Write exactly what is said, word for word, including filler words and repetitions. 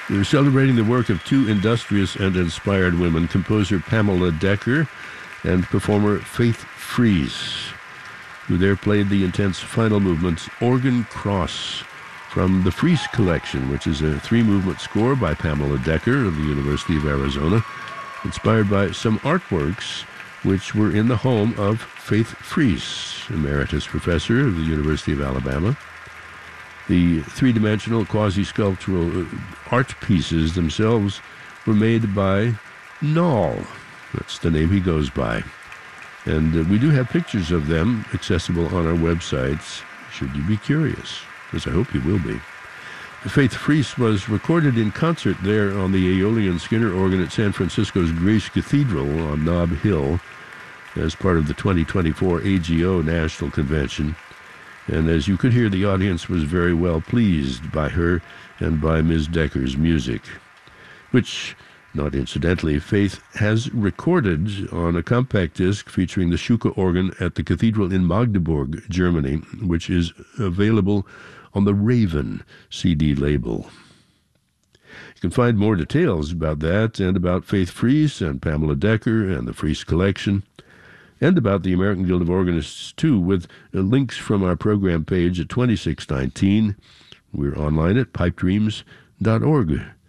We're celebrating the work of two industrious and inspired women, composer Pamela Decker and performer Faith Fries, who there played the intense final movement, Organ Cross, from the Fries Collection, which is a three-movement score by Pamela Decker of the University of Arizona, inspired by some artworks which were in the home of Faith Fries, emeritus professor of the University of Alabama. The three-dimensional quasi-sculptural art pieces themselves were made by Noll. That's the name he goes by. And uh, we do have pictures of them accessible on our websites, should you be curious, as I hope you will be. Faith Fries was recorded in concert there on the Aeolian Skinner organ at San Francisco's Grace Cathedral on Nob Hill as part of the twenty twenty-four A G O National Convention. And as you could hear, the audience was very well pleased by her and by Miz Decker's music, which, not incidentally, Faith has recorded on a compact disc featuring the Schucke organ at the cathedral in Magdeburg, Germany, which is available on the Raven C D label. You can find more details about that and about Faith Fries and Pamela Decker and the Fries Collection, and about the American Guild of Organists, too, with uh, links from our program page at twenty-six nineteen. We're online at pipe dreams dot org.